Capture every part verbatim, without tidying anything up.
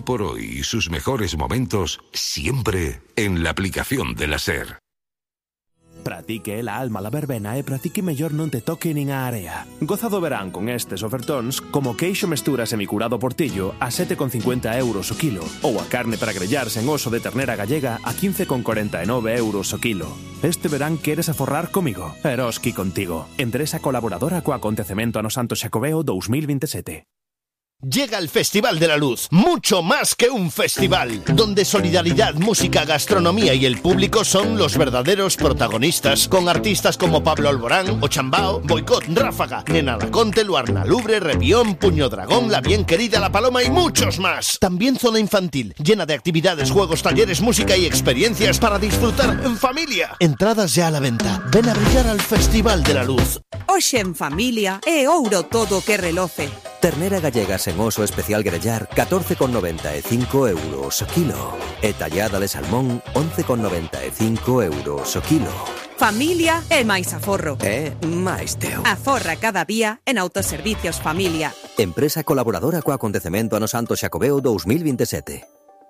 Hoy por hoy y sus mejores momentos siempre en la aplicación de la SER. Para ti que é la alma la verbena e para ti que mellor non te toque nin a area. Goza do verán con estes ofertóns como queixo mestura semicurado portillo a sete con cincuenta euros o kilo ou a carne para grellar sen oso de ternera gallega a quince con corenta e nove euros o kilo. Este verán queres aforrar comigo? Eroski contigo. Empresa colaboradora co acontecemento Ano Santo Xacobeo dos mil veintisiete. Llega el Festival de la Luz, mucho más que un festival, donde solidaridad, música, gastronomía y el público son los verdaderos protagonistas, con artistas como Pablo Alborán, Ochambao, Boicot, Ráfaga, Nena Laconte, Luarna Lubre, Repión, Puño Dragón, La Bien Querida, La Paloma y muchos más. También zona infantil, llena de actividades, juegos, talleres, música y experiencias para disfrutar en familia. Entradas ya a la venta. Ven a brillar al Festival de la Luz. Hoxe en familia é ouro todo que reloce. Ternera gallega sen oso especial grellar catorce con noventa e cinco euros o kilo. E tallada de salmón once con noventa e cinco euros o kilo. Familia é máis aforro. É máis teo. Aforra cada día en Autoservicios Familia. Empresa colaboradora co acontecemento Ano Santo Xacobeo dos mil veintisiete.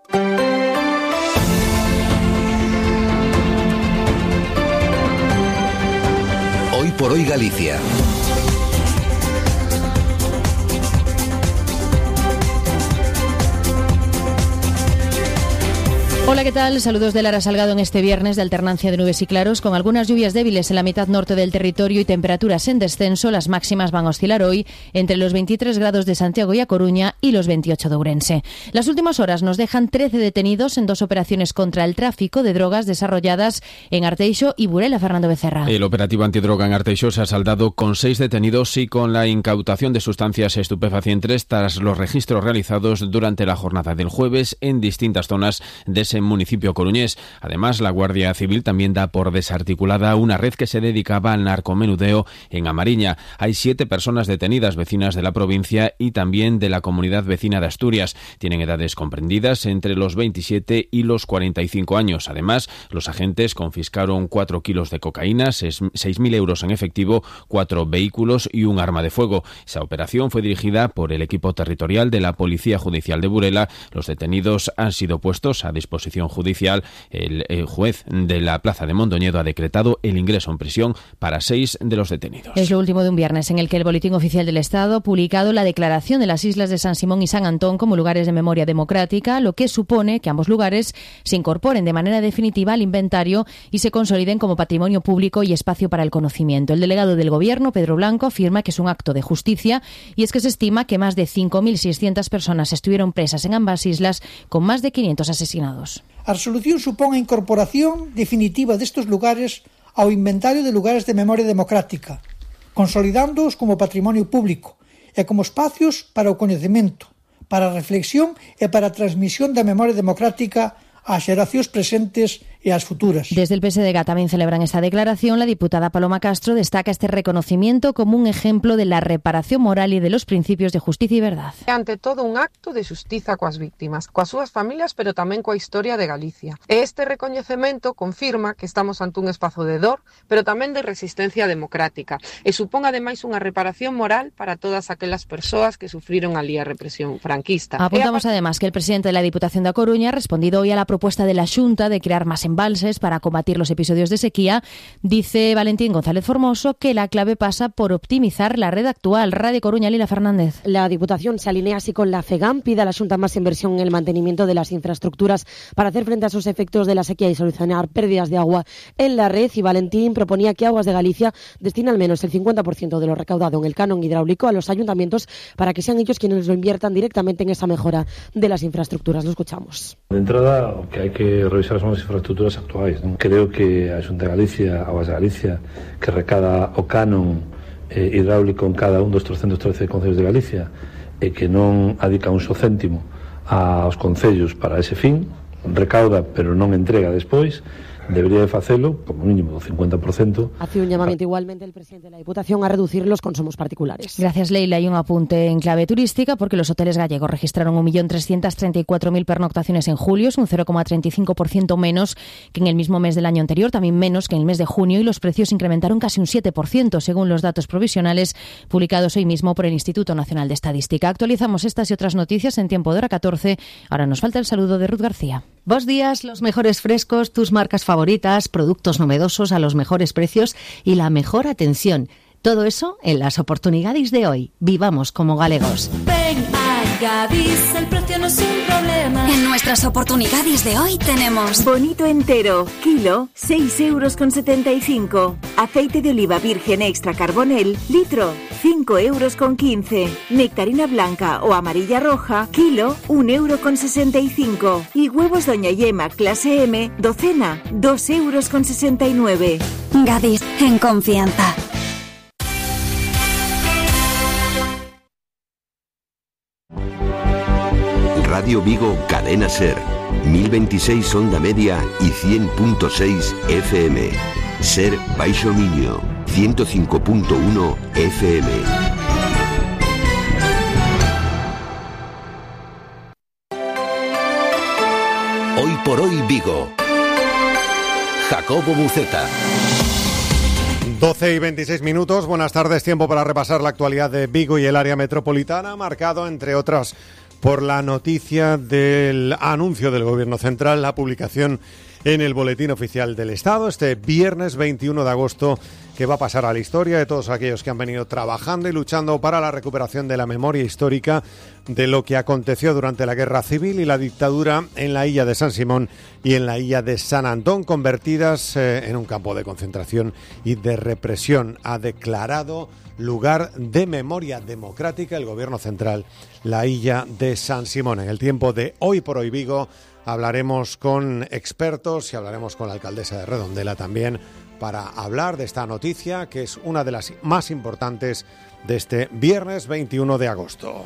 Hoy por hoy Galicia. Hola, ¿qué tal? Saludos de Lara Salgado en este viernes de alternancia de nubes y claros, con algunas lluvias débiles en la mitad norte del territorio y temperaturas en descenso. Las máximas van a oscilar hoy entre los veintitrés grados de Santiago y A Coruña y los veintiocho de Ourense. Las últimas horas nos dejan trece detenidos en dos operaciones contra el tráfico de drogas desarrolladas en Arteixo y Burela. Fernando Becerra. El operativo antidroga en Arteixo se ha saldado con seis detenidos y con la incautación de sustancias estupefacientes tras los registros realizados durante la jornada del jueves en distintas zonas de ese municipio coruñés. Además, la Guardia Civil también da por desarticulada una red que se dedicaba al narcomenudeo en Amariña. Hay siete personas detenidas, vecinas de la provincia y también de la comunidad vecina de Asturias. Tienen edades comprendidas entre los veintisiete y los cuarenta y cinco años. Además, los agentes confiscaron cuatro kilos de cocaína, seis mil euros en efectivo, cuatro vehículos y un arma de fuego. Esa operación fue dirigida por el equipo territorial de la Policía Judicial de Burela. Los detenidos han sido puestos a disposición judicial. El, el juez de la Plaza de Mondoñedo ha decretado el ingreso en prisión para seis de los detenidos. Es lo último de un viernes en el que el Boletín Oficial del Estado ha publicado la declaración de las islas de San Simón y San Antón como lugares de memoria democrática, lo que supone que ambos lugares se incorporen de manera definitiva al inventario y se consoliden como patrimonio público y espacio para el conocimiento. El delegado del Gobierno, Pedro Blanco, afirma que es un acto de justicia y es que se estima que más de cinco mil seiscientas personas estuvieron presas en ambas islas, con más de quinientos asesinados. A resolución supón a incorporación definitiva destes lugares ao inventario de lugares de memoria democrática, consolidándoos como patrimonio público e como espacios para o coñecemento, para a reflexión e para a transmisión da memoria democrática ás xeracións presentes e ás futuras. Desde el P S D G también celebran esta declaración. La diputada Paloma Castro destaca este reconocimiento como un ejemplo de la reparación moral y de los principios de justicia y verdad. Ante todo un acto de xustiza coas víctimas, coas súas familias, pero tamén coa historia de Galicia. E este recoñecemento confirma que estamos ante un espazo de dor, pero tamén de resistencia democrática. E supón ademais unha reparación moral para todas aquelas persoas que sufriron ali a represión franquista. Apuntamos además que el presidente de la Diputación da Coruña ha respondido hoy a la propuesta de la Xunta de crear más embalses para combatir los episodios de sequía. Dice Valentín González Formoso que la clave pasa por optimizar la red actual. Radio Coruña, Lila Fernández. La Diputación se alinea así con la FEGAM, pide a la Xunta más inversión en el mantenimiento de las infraestructuras para hacer frente a esos efectos de la sequía y solucionar pérdidas de agua en la red. Y Valentín proponía que Aguas de Galicia destine al menos el cincuenta por ciento de lo recaudado en el canon hidráulico a los ayuntamientos para que sean ellos quienes lo inviertan directamente en esa mejora de las infraestructuras. Lo escuchamos. De entrada, que hai que revisar as novas infraestructuras actuais. Non? Creo que a Xunta de Galicia, Aguas de Galicia, que recada o canon eh, hidráulico en cada un dos trescentos trece concellos de Galicia e que non adica un só céntimo aos concellos para ese fin, recauda pero non entrega despois, debería de facelo, como mínimo do cincuenta por ciento. Hace un llamamiento igualmente el presidente de la Diputación a reducir los consumos particulares. Gracias, Leila. Y un apunte en clave turística, porque los hoteles gallegos registraron un millón trescientas treinta y cuatro mil pernoctaciones en julio, es un cero coma treinta y cinco por ciento menos que en el mismo mes del año anterior, también menos que en el mes de junio, y los precios incrementaron casi un siete por ciento, según los datos provisionales publicados hoy mismo por el Instituto Nacional de Estadística. Actualizamos estas y otras noticias en tiempo de hora catorce. Ahora nos falta el saludo de Ruth García. Bos días, los mejores frescos, tus marcas favoritas, productos novedosos a los mejores precios y la mejor atención. Todo eso en las oportunidades de hoy. Vivamos como galegos. Ven a Gadis, el precio no es un problema. En nuestras oportunidades de hoy tenemos bonito entero, kilo, seis euros con setenta y cinco. Aceite de oliva virgen extra carbonel, litro, cinco euros con quince. Nectarina blanca o amarilla roja, kilo, un euro con sesenta y cinco. Y huevos Doña Yema clase M, docena, dos euros con sesenta y nueve. Gadis, en confianza. Radio Vigo, Cadena Ser, mil veintiséis onda media y cien punto seis F M. Ser Baixo Miño, ciento cinco punto uno F M. Hoy por hoy Vigo. Jacobo Buceta. doce y veintiséis minutos, buenas tardes, tiempo para repasar la actualidad de Vigo y el área metropolitana, marcado entre otras por la noticia del anuncio del Gobierno Central, la publicación en el Boletín Oficial del Estado este viernes veintiuno de agosto, que va a pasar a la historia de todos aquellos que han venido trabajando y luchando para la recuperación de la memoria histórica de lo que aconteció durante la Guerra Civil y la dictadura en la illa de San Simón y en la illa de San Antón, convertidas eh, en un campo de concentración y de represión. Ha declarado lugar de memoria democrática el Gobierno Central la illa de San Simón. En el tiempo de Hoy por Hoy Vigo hablaremos con expertos y hablaremos con la alcaldesa de Redondela también para hablar de esta noticia, que es una de las más importantes de este viernes veintiuno de agosto.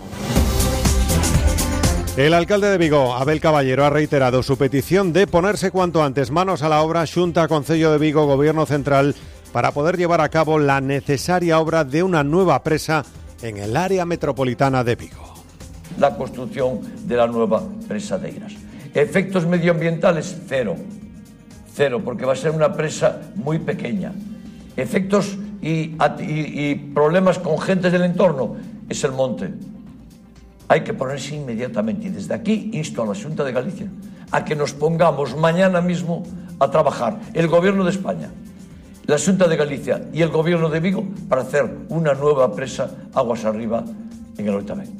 El alcalde de Vigo, Abel Caballero, ha reiterado su petición de ponerse cuanto antes manos a la obra Xunta, Concello de Vigo, Gobierno Central, para poder llevar a cabo la necesaria obra de una nueva presa en el área metropolitana de Vigo. La construcción de la nueva presa de Eiras. Efectos medioambientales, cero. Cero, porque va a ser una presa muy pequeña. Efectos y, y, y problemas con gentes del entorno, es el monte. Hay que ponerse inmediatamente. Y desde aquí insto a la Xunta de Galicia a que nos pongamos mañana mismo a trabajar, el Gobierno de España, la Xunta de Galicia y el Gobierno de Vigo, para hacer una nueva presa aguas arriba en el Oitamén.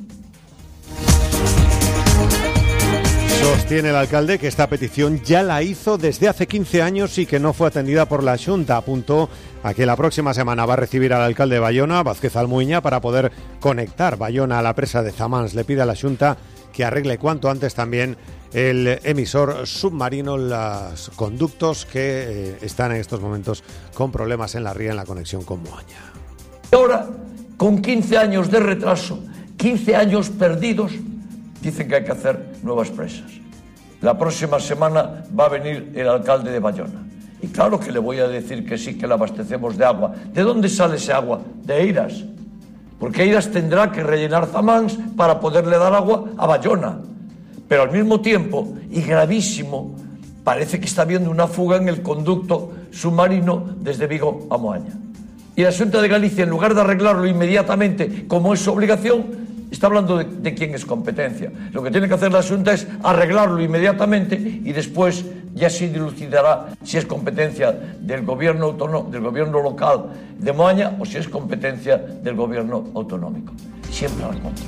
Sostiene el alcalde que esta petición ya la hizo desde hace quince años y que no fue atendida por la Xunta. Apuntó a que la próxima semana va a recibir al alcalde de Bayona, Vázquez Almuiña, para poder conectar Bayona a la presa de Zamáns. Le pide a la Xunta que arregle cuanto antes también el emisor submarino, los conductos que eh, están en estos momentos con problemas en la ría en la conexión con Moaña. Ahora, con quince años de retraso, quince años perdidos, dicen que hay que hacer nuevas presas. La próxima semana va a venir el alcalde de Bayona. Y claro que le voy a decir que sí, que le abastecemos de agua. ¿De dónde sale ese agua? De Eiras. Porque Eiras tendrá que rellenar Zamáns para poderle dar agua a Bayona. Pero al mismo tiempo, y gravísimo, parece que está habiendo una fuga en el conducto submarino desde Vigo a Moaña. Y la Xunta de Galicia, en lugar de arreglarlo inmediatamente, como es su obligación, está hablando de, de quién es competencia. Lo que tiene que hacer la Xunta es arreglarlo inmediatamente y después ya se dilucidará si es competencia del gobierno autónomo, del gobierno local de Moaña, o si es competencia del gobierno autonómico. Siempre a la contra.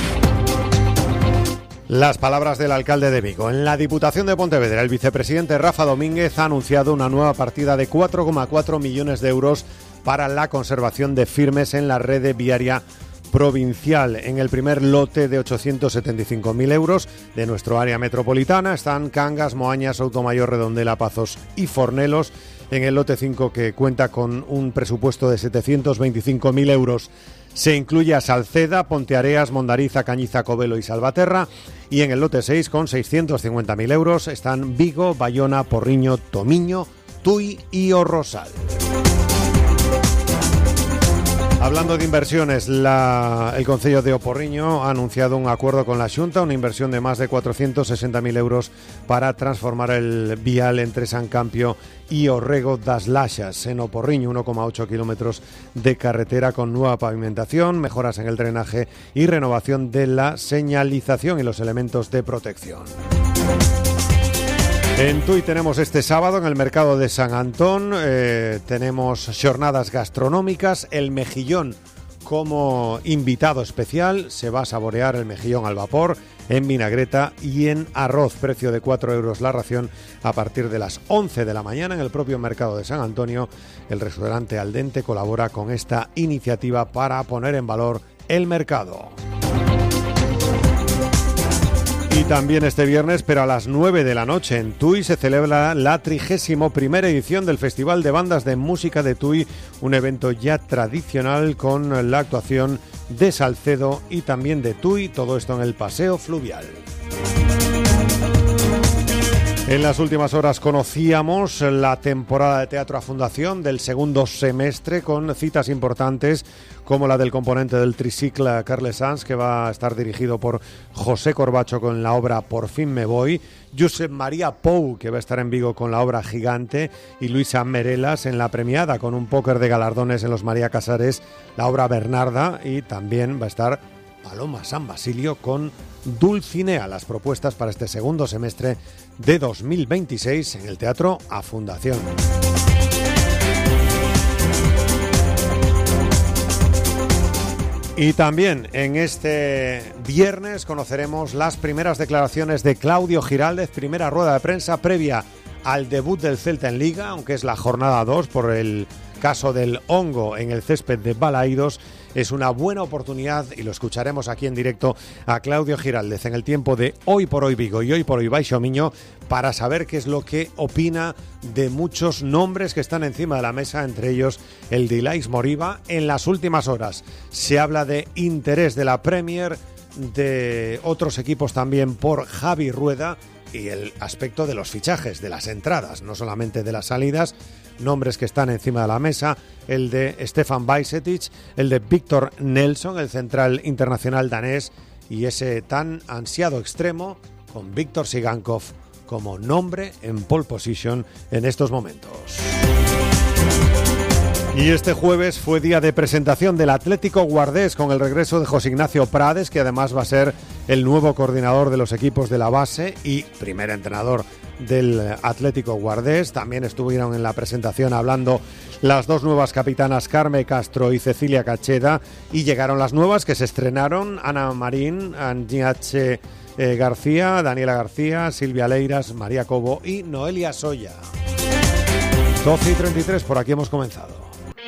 Las palabras del alcalde de Vigo. En la Diputación de Pontevedra, el vicepresidente Rafa Domínguez ha anunciado una nueva partida de cuatro coma cuatro millones de euros para la conservación de firmes en la red viaria provincial. En el primer lote de ochocientos setenta y cinco mil euros de nuestro área metropolitana están Cangas, Moaña, Soutomayor, Redondela, Pazos y Fornelos. En el lote cinco, que cuenta con un presupuesto de setecientos veinticinco mil euros, se incluye a Salceda, Ponteareas, Mondariza, Cañiza, Covelo y Salvaterra. Y en el lote seis, con seiscientos cincuenta mil euros, están Vigo, Bayona, Porriño, Tomiño, Tui y o Rosal. Hablando de inversiones, la, el Concello de O Porriño ha anunciado un acuerdo con la Xunta, una inversión de más de cuatrocientos sesenta mil euros para transformar el vial entre San Campio y Orrego das Laxas. En O Porriño, uno coma ocho kilómetros de carretera con nueva pavimentación, mejoras en el drenaje y renovación de la señalización y los elementos de protección. En Tui tenemos este sábado en el mercado de San Antón, eh, tenemos jornadas gastronómicas, el mejillón como invitado especial, se va a saborear el mejillón al vapor, en vinagreta y en arroz, precio de cuatro euros la ración a partir de las once de la mañana en el propio mercado de San Antonio. El restaurante Al Dente colabora con esta iniciativa para poner en valor el mercado. Y también este viernes, pero a las nueve de la noche en Tui, se celebra la trigésima primera edición del Festival de Bandas de Música de Tui, un evento ya tradicional con la actuación de Salcedo y también de Tui, todo esto en el Paseo Fluvial. En las últimas horas conocíamos la temporada de Teatro a Fundación del segundo semestre con citas importantes como la del componente del tricicle Carles Sans, que va a estar dirigido por José Corbacho con la obra Por fin me voy, Josep María Pou, que va a estar en Vigo con la obra Gigante, y Luisa Merelas en la premiada con un póker de galardones en los María Casares, la obra Bernarda, y también va a estar Paloma San Basilio con Dulcinea, las propuestas para este segundo semestre de dos mil veintiséis en el Teatro a Fundación. Y también en este viernes conoceremos las primeras declaraciones de Claudio Giraldez, primera rueda de prensa previa al debut del Celta en Liga, aunque es la jornada dos por el caso del hongo en el césped de Balaídos. Es una buena oportunidad, y lo escucharemos aquí en directo a Claudio Giraldez en el tiempo de Hoy por Hoy Vigo y Hoy por Hoy Baixo Miño, para saber qué es lo que opina de muchos nombres que están encima de la mesa, entre ellos el de Ilais Moriba. En las últimas horas se habla de interés de la Premier, de otros equipos también por Javi Rueda, y el aspecto de los fichajes, de las entradas, no solamente de las salidas. Nombres que están encima de la mesa, el de Stefan Bajcetic, el de Victor Nelson, el central internacional danés, y ese tan ansiado extremo con Víctor Sigankov como nombre en pole position en estos momentos. Y este jueves fue día de presentación del Atlético Guardés con el regreso de José Ignacio Prades, que además va a ser el nuevo coordinador de los equipos de la base y primer entrenador del Atlético Guardés. También estuvieron en la presentación hablando las dos nuevas capitanas Carme Castro y Cecilia Cacheda, y llegaron las nuevas que se estrenaron: Ana Marín, Angiache eh, García, Daniela García, Silvia Leiras, María Cobo y Noelia Soya. doce y treinta y tres, por aquí hemos comenzado.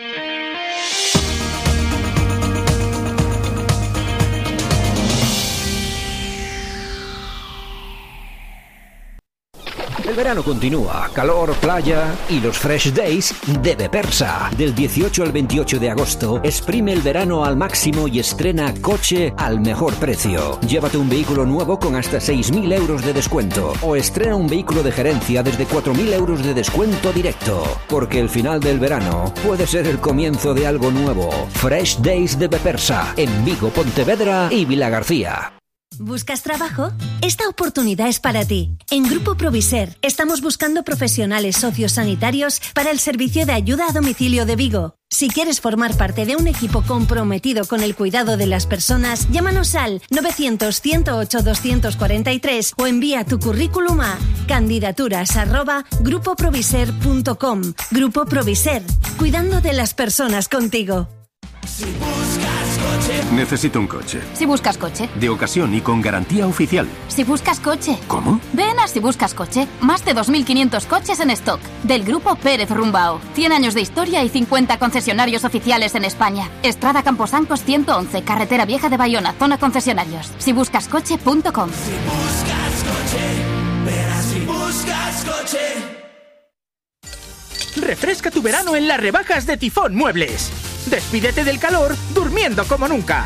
El verano continúa, calor, playa y los Fresh Days de Bepersa. Del dieciocho al veintiocho de agosto, exprime el verano al máximo y estrena coche al mejor precio. Llévate un vehículo nuevo con hasta seis mil euros de descuento, o estrena un vehículo de gerencia desde cuatro mil euros de descuento directo. Porque el final del verano puede ser el comienzo de algo nuevo. Fresh Days de Bepersa, en Vigo, Pontevedra y Vilagarcía. ¿Buscas trabajo? Esta oportunidad es para ti. En Grupo Proviser estamos buscando profesionales sociosanitarios para el servicio de ayuda a domicilio de Vigo. Si quieres formar parte de un equipo comprometido con el cuidado de las personas, llámanos al novecientos, ciento ocho, doscientos cuarenta y tres o envía tu currículum a candidaturas arroba grupo proviser punto com. Grupo Proviser, cuidando de las personas contigo. Si buscas coche. Necesito un coche. Si buscas coche. De ocasión y con garantía oficial. Si buscas coche. ¿Cómo? Ven a Si buscas coche. Más de dos mil quinientos coches en stock. Del grupo Pérez Rumbao. cien años de historia y cincuenta concesionarios oficiales en España. Estrada Camposancos ciento once, Carretera Vieja de Bayona, zona concesionarios. si buscas coche punto com. Si buscas coche, ven a Si buscas coche. Refresca tu verano en las rebajas de Tifón Muebles. Despídete del calor durmiendo como nunca.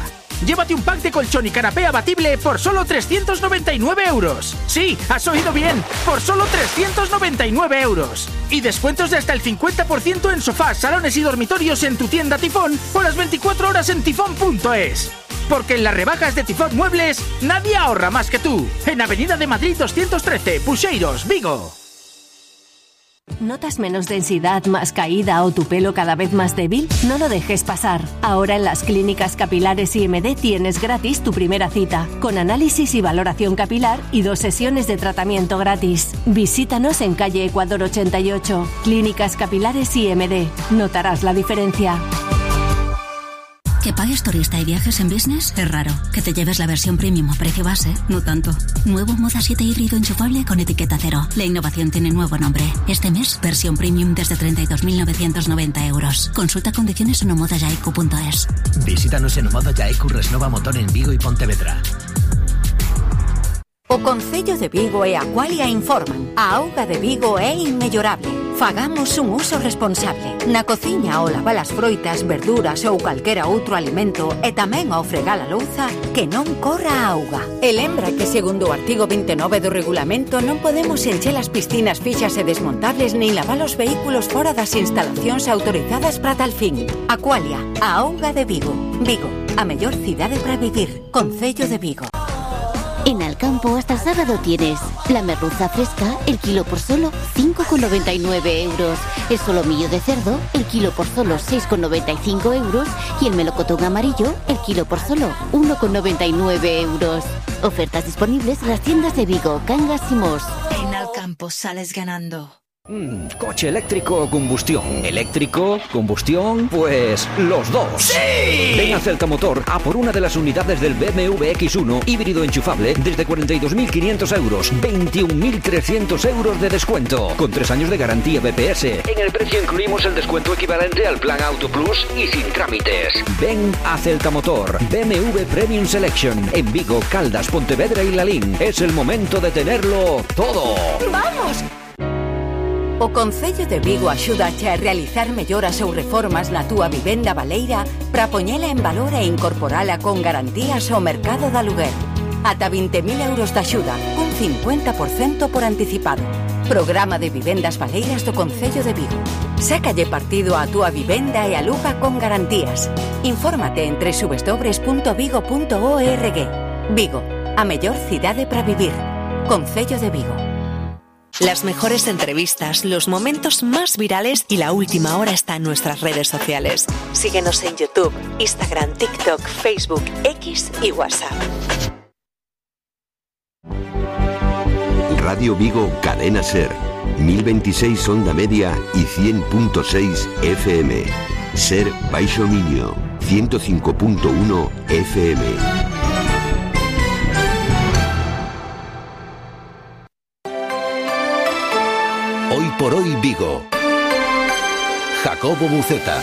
Llévate un pack de colchón y canapé abatible por solo trescientos noventa y nueve euros. Sí, has oído bien, por solo trescientos noventa y nueve euros. Y descuentos de hasta el cincuenta por ciento en sofás, salones y dormitorios en tu tienda Tifón o las veinticuatro horas en tifón punto es. Porque en las rebajas de Tifón Muebles, nadie ahorra más que tú. En Avenida de Madrid doscientos trece, Puxeiros, Vigo. ¿Notas menos densidad, más caída o tu pelo cada vez más débil? No lo dejes pasar. Ahora en las clínicas capilares I M D tienes gratis tu primera cita, con análisis y valoración capilar y dos sesiones de tratamiento gratis. Visítanos en calle Ecuador ochenta y ocho. Clínicas capilares I M D. Notarás la diferencia. Que pagues turista y viajes en business es raro. Que te lleves la versión premium a precio base, no tanto. Nuevo Moda siete híbrido enchufable con etiqueta cero. La innovación tiene nuevo nombre. Este mes, versión premium desde treinta y dos mil novecientos noventa euros. Consulta condiciones en omoda yaicu punto es. Visítanos en Omoda Yaicu Resnova Motor en Vigo e Pontevedra. O Concello de Vigo e Aqualia informan. A auga de Vigo é inmellorable. Fagamos un uso responsable. Na cociña ao lavar as froitas, verduras ou calquera outro alimento e tamén ao fregar a louza, que non corra a auga. E lembra que segundo o artigo veintinueve do regulamento non podemos encher as piscinas fixas e desmontables nin lavar os vehículos fora das instalacións autorizadas para tal fin. Aqualia, a auga de Vigo. Vigo, a mellor cidade para vivir. Concello de Vigo. En Alcampo hasta el sábado tienes la merluza fresca, el kilo por solo cinco con noventa y nueve euros. El solomillo de cerdo, el kilo por solo seis con noventa y cinco euros. Y el melocotón amarillo, el kilo por solo uno con noventa y nueve euros. Ofertas disponibles en las tiendas de Vigo, Cangas y Mos. En Alcampo sales ganando. Mm, ¿Coche eléctrico o combustión? ¿Eléctrico? ¿Combustión? Pues los dos. ¡Sí! Ven a Celtamotor a por una de las unidades del B M W X uno híbrido enchufable desde cuarenta y dos mil quinientos euros, veintiún mil trescientos euros de descuento, con tres años de garantía B P S. En el precio incluimos el descuento equivalente al plan Auto Plus y sin trámites. Ven a Celtamotor, B M W Premium Selection, en Vigo, Caldas, Pontevedra y Lalín. Es el momento de tenerlo todo. ¡Vamos! O Concello de Vigo axúdache a realizar melloras ou reformas na túa vivenda baleira para poñela en valor e incorporala con garantías ao mercado de aluguer. Ata vinte mil euros de axuda, un cincuenta por ciento por anticipado. Programa de vivendas baleiras do Concello de Vigo. Sácalle partido á túa vivenda e aluga con garantías. Infórmate en doble u doble u doble u punto vigo punto org. Vigo, a mellor cidade para vivir. Concello de Vigo. Las mejores entrevistas, los momentos más virales y la última hora está en nuestras redes sociales. Síguenos en YouTube, Instagram, TikTok, Facebook, X y WhatsApp. Radio Vigo, Cadena Ser, mil veintiséis onda media y cien punto seis F M. Ser Baixo Miño, ciento cinco punto uno F M. Hoy por hoy Vigo. Jacobo Buceta.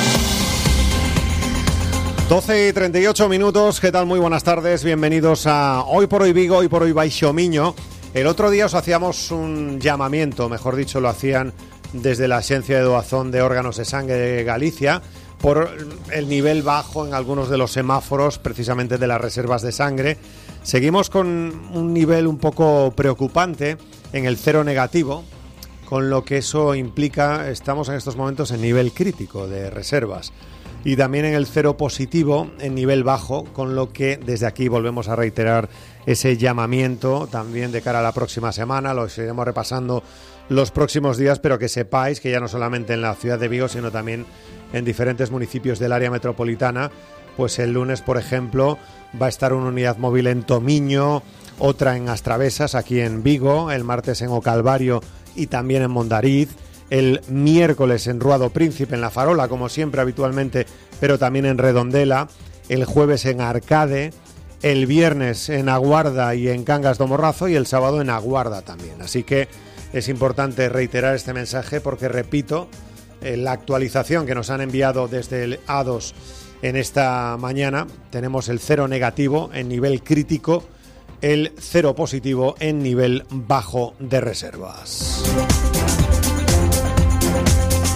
doce y treinta y ocho minutos, ¿qué tal? Muy buenas tardes, bienvenidos a Hoy por hoy Vigo, Hoy por hoy Baixo Miño. El otro día os hacíamos un llamamiento, mejor dicho, lo hacían desde la Axencia de Doazón de Órganos de Sangre de Galicia, por el nivel bajo en algunos de los semáforos, precisamente de las reservas de sangre. Seguimos con un nivel un poco preocupante en el cero negativo, con lo que eso implica, estamos en estos momentos en nivel crítico de reservas, y también en el cero positivo en nivel bajo, con lo que desde aquí volvemos a reiterar ese llamamiento también de cara a la próxima semana. Lo iremos repasando los próximos días, pero que sepáis que ya no solamente en la ciudad de Vigo, sino también en diferentes municipios del área metropolitana, pues el lunes, por ejemplo, va a estar una unidad móvil en Tomiño, otra en Astravesas, aquí en Vigo, el martes en O Calvario y también en Mondariz, el miércoles en Ruado Príncipe, en La Farola, como siempre habitualmente, pero también en Redondela, el jueves en Arcade, el viernes en Aguarda y en Cangas do Morrazo, y el sábado en Aguarda también. Así que es importante reiterar este mensaje porque, repito, eh, la actualización que nos han enviado desde el A dos en esta mañana, tenemos el cero negativo en nivel crítico, el cero positivo en nivel bajo de reservas.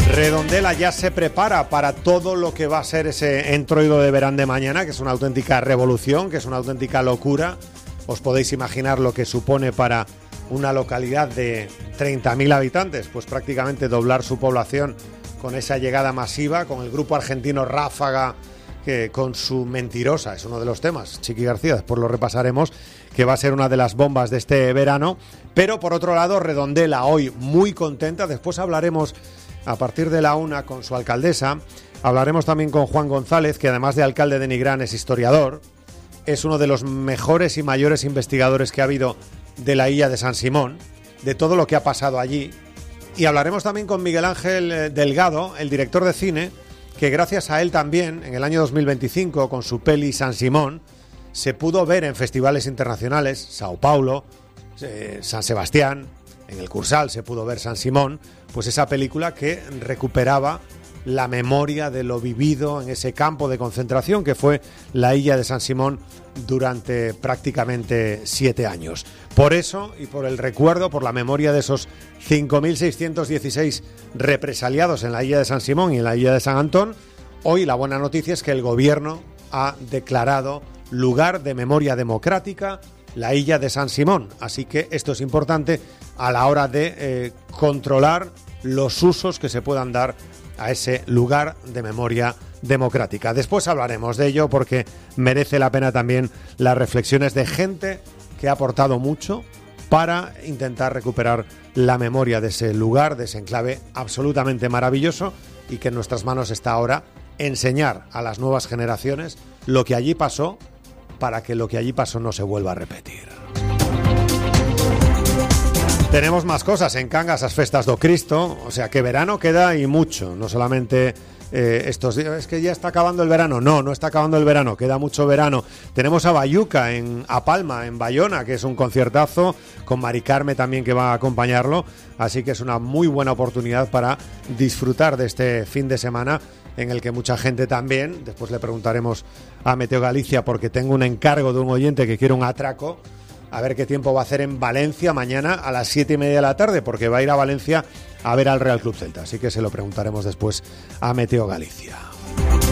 Redondela ya se prepara para todo lo que va a ser ese entroido de verano de mañana, que es una auténtica revolución, que es una auténtica locura. Os podéis imaginar lo que supone para una localidad de treinta mil habitantes, pues prácticamente doblar su población con esa llegada masiva, con el grupo argentino Ráfaga, que con su Mentirosa, es uno de los temas, Chiqui García, después lo repasaremos, que va a ser una de las bombas de este verano. Pero por otro lado, Redondela hoy muy contenta, después hablaremos a partir de la una con su alcaldesa, hablaremos también con Juan González, que además de alcalde de Nigrán es historiador, es uno de los mejores y mayores investigadores que ha habido de la Illa de San Simón, de todo lo que ha pasado allí. Y hablaremos también con Miguel Ángel Delgado, el director de cine, que gracias a él también, en el año dos mil veinticinco, con su peli San Simón, se pudo ver en festivales internacionales, Sao Paulo, eh, San Sebastián, en el Cursal se pudo ver San Simón, pues esa película que recuperaba la memoria de lo vivido en ese campo de concentración que fue la Illa de San Simón durante prácticamente siete años. Por eso, y por el recuerdo, por la memoria de esos cinco mil seiscientos dieciséis represaliados en la Illa de San Simón y en la Illa de San Antón, hoy la buena noticia es que el gobierno ha declarado lugar de memoria democrática la Illa de San Simón. Así que esto es importante a la hora de eh, controlar los usos que se puedan dar a ese lugar de memoria democrática. Después hablaremos de ello porque merece la pena también las reflexiones de gente que ha aportado mucho para intentar recuperar la memoria de ese lugar, de ese enclave absolutamente maravilloso, y que en nuestras manos está ahora enseñar a las nuevas generaciones lo que allí pasó para que lo que allí pasó no se vuelva a repetir. Tenemos más cosas en Cangas, as festas do Cristo, o sea que verano queda y mucho, no solamente eh, estos días, es que ya está acabando el verano, no, no está acabando el verano, queda mucho verano. Tenemos a Bayuca, en, a Palma, en Bayona, que es un conciertazo, con Mari Carme también que va a acompañarlo, así que es una muy buena oportunidad para disfrutar de este fin de semana, en el que mucha gente también, después le preguntaremos a Meteo Galicia, porque tengo un encargo de un oyente que quiere un atraco, a ver qué tiempo va a hacer en Valencia mañana a las siete y media de la tarde, porque va a ir a Valencia a ver al Real Club Celta. Así que se lo preguntaremos después a Meteo Galicia.